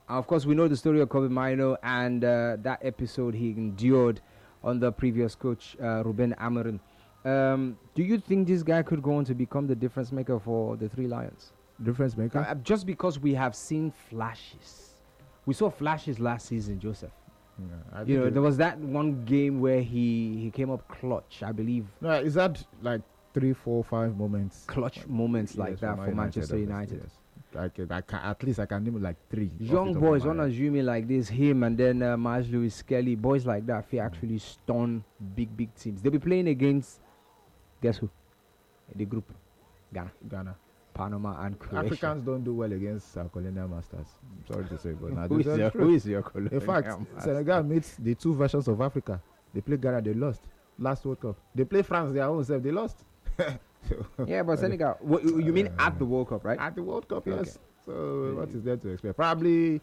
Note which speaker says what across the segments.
Speaker 1: Of course, we know the story of Kobe Mino and that episode he endured under previous coach Ruben Amorim. Do you think this guy could go on to become the difference maker for the Three Lions?
Speaker 2: Difference maker?
Speaker 1: Just because we have seen flashes. We saw flashes last season, Joseph.
Speaker 2: Yeah,
Speaker 1: there was that one game where he came up clutch, I believe.
Speaker 2: No, is that like 3, 4, 5 moments?
Speaker 1: Clutch moments like that for Manchester United.
Speaker 2: Yes. At least I can name like 3.
Speaker 1: Young boys, one assuming like this, him and then Miles Lewis Skelly, boys like that, if actually stun big teams. They'll be playing against, guess who? The group, Ghana, Panama, and Croatia.
Speaker 2: Africans don't do well against colonial masters. I'm sorry to say, but now
Speaker 1: who is your colonial
Speaker 2: In fact, Senegal meets the 2 versions of Africa. They play Ghana, they lost. Last World Cup. They play France, their own self, they lost.
Speaker 1: Yeah, but Senegal, you mean at the World Cup, right?
Speaker 2: At the World Cup, yes.
Speaker 1: Okay.
Speaker 2: So what is there to expect? Probably,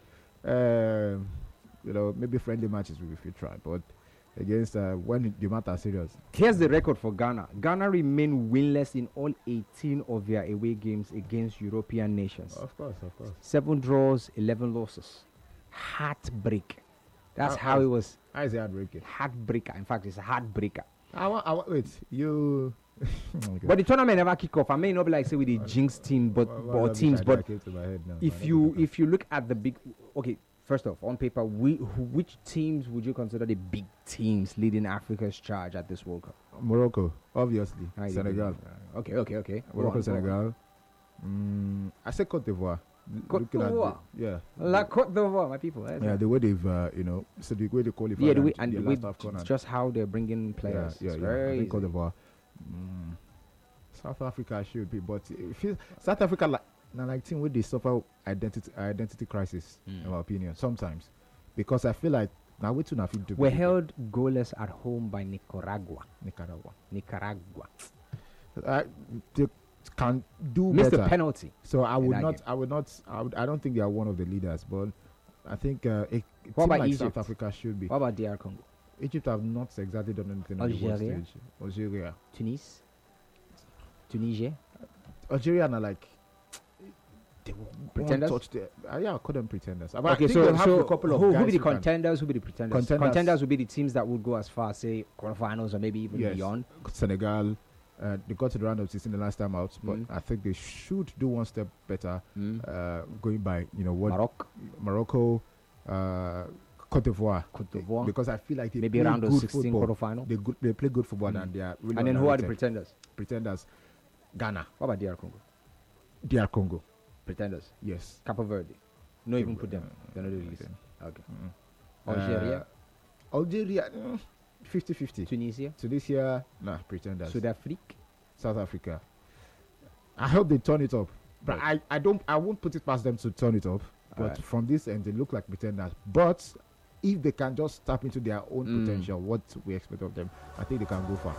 Speaker 2: maybe friendly matches if you try, but against when the matter is serious.
Speaker 1: Here's the record for Ghana. Ghana remain winless in all 18 of their away games against European nations.
Speaker 2: Of course.
Speaker 1: 7 draws, 11 losses. Heartbreak. That's how it was.
Speaker 2: How is it heartbreaking?
Speaker 1: Heartbreaker. In fact, it's a heartbreaker.
Speaker 2: Wait, you...
Speaker 1: Okay. But the tournament never kick off. I may not be like say with the Jinx team, but teams. But if you look at the big, first off, on paper, which teams would you consider the big teams leading Africa's charge at this World Cup?
Speaker 2: Morocco, obviously. Senegal.
Speaker 1: Okay.
Speaker 2: Morocco, Senegal. I say Côte d'Ivoire.
Speaker 1: Côte d'Ivoire. La Côte d'Ivoire, my people.
Speaker 2: Yeah, the way they've, so the way they qualify.
Speaker 1: Yeah, it's just how they're bringing players.
Speaker 2: Yeah. I think Côte d'Ivoire. South Africa should be, but South Africa like team where they suffer identity crisis, in my opinion, sometimes, because I feel like now we too nothing to.
Speaker 1: We're held goalless at home by Nicaragua.
Speaker 2: They can do
Speaker 1: missed
Speaker 2: better.
Speaker 1: the penalty.
Speaker 2: So I don't think they are one of the leaders, but I think a team like
Speaker 1: Egypt?
Speaker 2: South Africa should be.
Speaker 1: What about DR Congo?
Speaker 2: Egypt have not exactly done anything on the world stage. Algeria.
Speaker 1: Tunisia.
Speaker 2: Algeria are like
Speaker 1: pretenders.
Speaker 2: I call them pretenders.
Speaker 1: Okay, so a couple of who be the contenders? Who be the pretenders? Contenders would be the teams that would go as far, say, quarterfinals or maybe even beyond.
Speaker 2: Senegal. They got to the round of 16 the last time out, but I think they should do one step better. Going by Morocco, Côte d'Ivoire, because I feel like they
Speaker 1: maybe
Speaker 2: play
Speaker 1: round of
Speaker 2: good
Speaker 1: 16
Speaker 2: football.
Speaker 1: quarterfinal.
Speaker 2: They play good football and they are really.
Speaker 1: And then who are the pretenders?
Speaker 2: Pretenders, Ghana.
Speaker 1: What about DR Congo?
Speaker 2: DR Congo,
Speaker 1: pretenders.
Speaker 2: Yes.
Speaker 1: Cape Verde. No, even put them. They're not the least. Okay.
Speaker 2: Algeria. 50-50.
Speaker 1: Tunisia,
Speaker 2: nah, pretenders.
Speaker 1: South
Speaker 2: Africa. I hope they turn it up, but I won't put it past them to turn it up. But from this end, they look like pretenders. But if they can just tap into their own potential, what we expect of them, I think they can go far.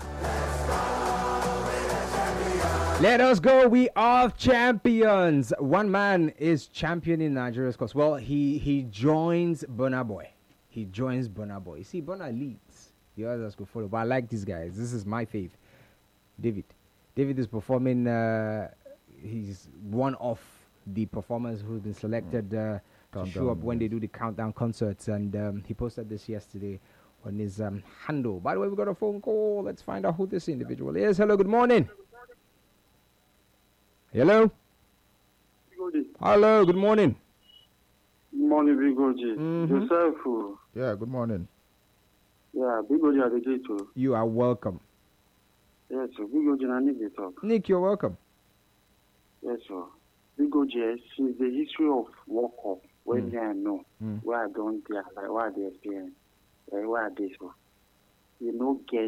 Speaker 1: Let us go. We are champions. One man is championing Nigeria's cause. Well, he joins Burna Boy. You see, Burna leads. The others could follow. But I like these guys. This is my fave. David is performing. He's one of the performers who've been selected to show up when they do the countdown concerts. And he posted this yesterday on his handle. By the way, we got a phone call. Let's find out who this individual is. Hello, good morning. Hello. Hello, good morning.
Speaker 3: Good morning, Bigoji. Joseph.
Speaker 2: Yeah, good morning.
Speaker 3: Yeah, Bigoji are the gate.
Speaker 1: You are welcome.
Speaker 3: Yes, sir. Bigoji, I need to talk.
Speaker 1: Nick, you're welcome.
Speaker 3: Yes, sir. Bigoji, since the history of World Cup, when I know, where I don't there, like what they experience, like where they so, get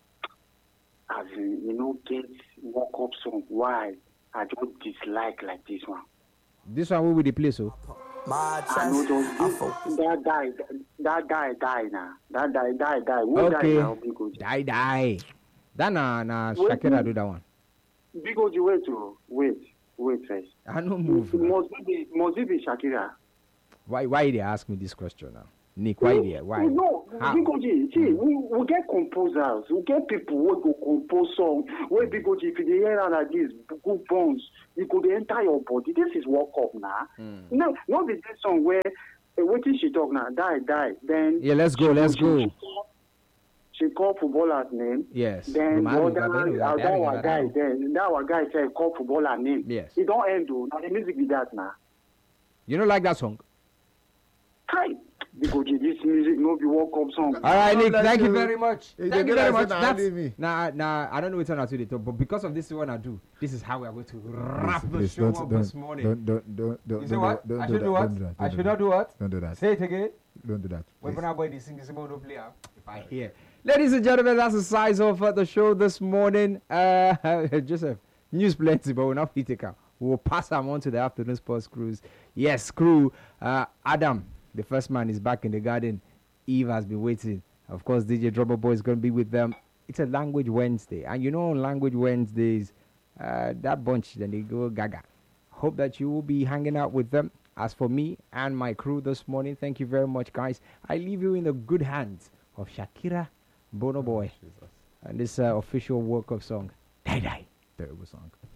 Speaker 3: World Cup song. Why I don't dislike like this one.
Speaker 1: This one will be the place, so.
Speaker 3: I know that guy died now. That guy died. Who
Speaker 1: okay.
Speaker 3: Died now, Bigoji?
Speaker 1: Die. That na Shakira do that one.
Speaker 3: Bigoji, wait first.
Speaker 1: I don't move.
Speaker 3: Must it be Shakira?
Speaker 1: Why they ask me this question now? Nick, why?
Speaker 3: No, Bigoji, see, we get composers, we get people who go compose songs. Where Bigoji, if you hear like this, good bones, you could enter your body. This is World Cup now. No, not the song where what did she talk now? Die. Then
Speaker 1: Yeah, let's go.
Speaker 3: She called footballer's name.
Speaker 1: Yes.
Speaker 3: Then
Speaker 1: Romelu,
Speaker 3: that our guy. Then that our guy said call footballer name.
Speaker 1: Yes.
Speaker 3: It don't end though. Now the music be that now.
Speaker 1: You don't like that song?
Speaker 3: Hi. Because this music no be World Cup song.
Speaker 1: All right, Nick.
Speaker 2: bless
Speaker 1: Thank you
Speaker 2: you.
Speaker 1: very much.
Speaker 2: Hey,
Speaker 1: Thank
Speaker 2: they
Speaker 1: you very
Speaker 2: get
Speaker 1: much.
Speaker 2: us in
Speaker 1: That's,
Speaker 2: and leave me.
Speaker 1: nah. I don't know which one to the top, but because of this one I do, this is how we are going to wrap the
Speaker 2: Please,
Speaker 1: show up this morning.
Speaker 2: Don't
Speaker 1: You say what?
Speaker 2: don't
Speaker 1: I
Speaker 2: do
Speaker 1: should
Speaker 2: that.
Speaker 1: do what?
Speaker 2: Don't do that.
Speaker 1: I should not do what?
Speaker 2: Don't do that.
Speaker 1: Say it again.
Speaker 2: Don't do that.
Speaker 1: When
Speaker 2: please.
Speaker 1: Burna Boy they sing this no play if I hear. Ladies and gentlemen, that's the size of the show this morning. Joseph, news plenty, but we're not take out. We'll pass them on to the afternoon sports cruise. Yes, crew. Adam, the first man, is back in the garden. Eve has been waiting. Of course, DJ Drummer Boy is going to be with them. It's a Language Wednesday. And you know, on Language Wednesdays, that bunch, then they go gaga. Hope that you will be hanging out with them. As for me and my crew this morning, thank you very much, guys. I leave you in the good hands of Shakira, Bono Boy,
Speaker 2: Jesus.
Speaker 1: and this official World Cup song, Die Die.
Speaker 2: Terrible song.